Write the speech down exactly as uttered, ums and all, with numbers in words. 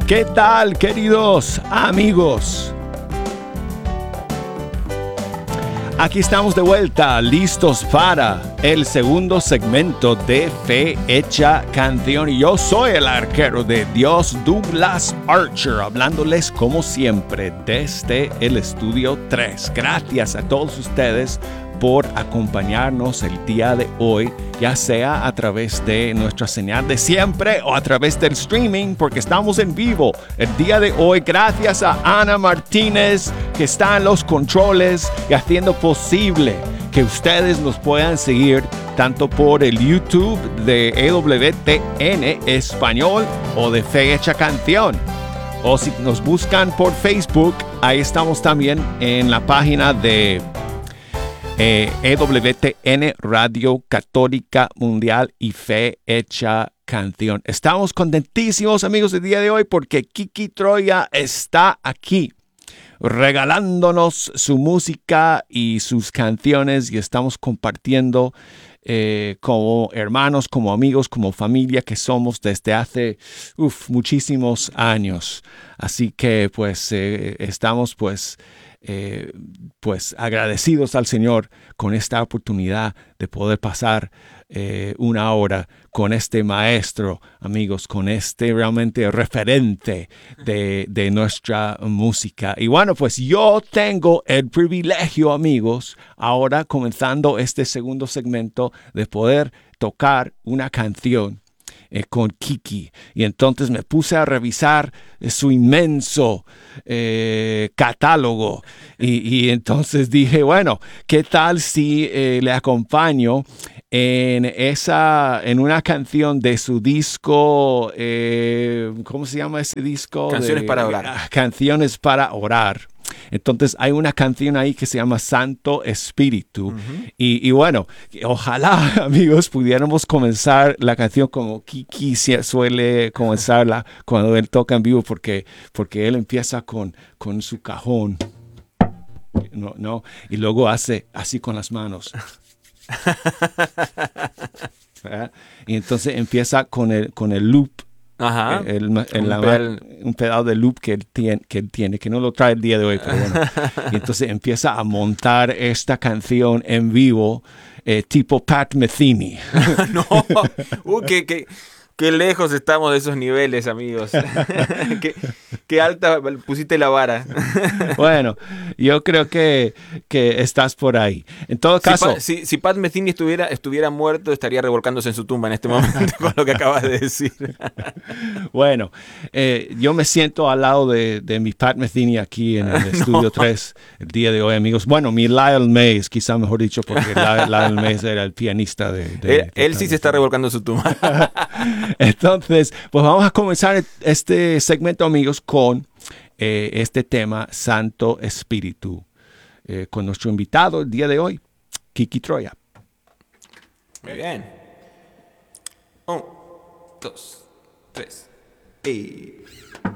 ¿Qué tal, queridos amigos? Aquí estamos de vuelta, listos para el segundo segmento de Fe Hecha Canción. Y yo soy el arquero de Dios, Douglas Archer, hablándoles como siempre desde el estudio tres. Gracias a todos ustedes por acompañarnos el día de hoy, ya sea a través de nuestra señal de siempre o a través del streaming, porque estamos en vivo el día de hoy. Gracias a Ana Martínez, que está en los controles y haciendo posible que ustedes nos puedan seguir tanto por el YouTube de E W T N Español o de Fe Hecha Canción. O si nos buscan por Facebook, ahí estamos también en la página de Eh, E W T N Radio Católica Mundial y Fe Hecha Canción. Estamos contentísimos, amigos, el día de hoy porque Kiki Troya está aquí regalándonos su música y sus canciones, y estamos compartiendo eh, como hermanos, como amigos, como familia que somos desde hace uf, muchísimos años. Así que pues eh, estamos pues Eh, pues agradecidos al Señor con esta oportunidad de poder pasar eh, una hora con este maestro, amigos, con este realmente referente de, de nuestra música. Y bueno, pues yo tengo el privilegio, amigos, ahora comenzando este segundo segmento, de poder tocar una canción Eh, con Kiki. Y entonces me puse a revisar eh, su inmenso eh, catálogo y, y entonces dije, bueno, ¿qué tal si eh, le acompaño en esa, en una canción de su disco, eh, ¿cómo se llama ese disco? Canciones de, para orar. Uh, Canciones para orar. Entonces hay una canción ahí que se llama Santo Espíritu. Uh-huh. y, y bueno, ojalá, amigos, pudiéramos comenzar la canción como Kiki suele comenzarla cuando él toca en vivo, porque, porque él empieza con, con su cajón, ¿no? ¿no? Y luego hace así con las manos. ¿verdad? Y entonces empieza con el, con el loop. Ajá. El, el, el, un, la, pedal. un pedal de loop que él, tiene, que él tiene, que no lo trae el día de hoy, pero bueno. Y entonces empieza a montar esta canción en vivo, eh, tipo Pat Metheny. no, uh, qué, qué, qué lejos estamos de esos niveles, amigos. qué, qué alta pusiste la vara. Bueno, yo creo que, que estás por ahí. En todo caso, si, pa, si, si Pat Metheny estuviera, estuviera muerto, estaría revolcándose en su tumba en este momento con lo que acabas de decir. Bueno, eh, yo me siento al lado de, de mi Pat Metheny aquí en el no. Estudio tres el día de hoy, amigos. Bueno, mi Lyle Mays, quizá mejor dicho, porque Lyle, Lyle Mays era el pianista de... de él de él sí se está revolcando en su tumba. Entonces, pues vamos a comenzar este segmento, amigos, con eh, este tema, Santo Espíritu, eh, con nuestro invitado el día de hoy, Kiki Troya. Muy bien. Un, dos, tres y...